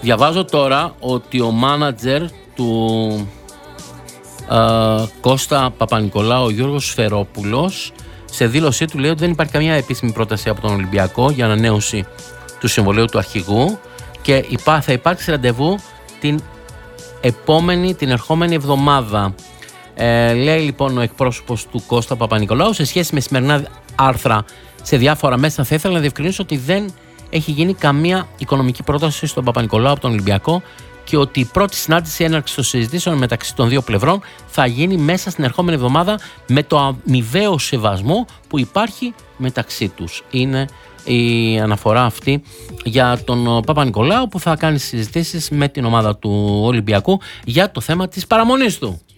Διαβάζω τώρα ότι ο μάνατζερ του Κώστα Παπα-Νικολάου, ο Γιώργος Σφερόπουλος, σε δήλωσή του λέει ότι δεν υπάρχει καμία επίσημη πρόταση από τον Ολυμπιακό για ανανέωση του συμβολαίου του αρχηγού και θα υπάρξει ραντεβού την ερχόμενη εβδομάδα. Λέει λοιπόν ο εκπρόσωπος του Κώστα Παπα-Νικολάου, σε σχέση με σημερινά άρθρα σε διάφορα μέσα, θα ήθελα να διευκρινίσω ότι δεν έχει γίνει καμία οικονομική πρόταση στον Παπα-Νικολάου από τον Ολυμπιακό και ότι η πρώτη συνάντηση έναρξης των συζητήσεων μεταξύ των δύο πλευρών θα γίνει μέσα στην ερχόμενη εβδομάδα με το αμοιβαίο σεβασμό που υπάρχει μεταξύ τους. Είναι η αναφορά αυτή για τον Παπα-Νικολάου που θα κάνει συζητήσεις με την ομάδα του Ολυμπιακού για το θέμα της παραμονής του.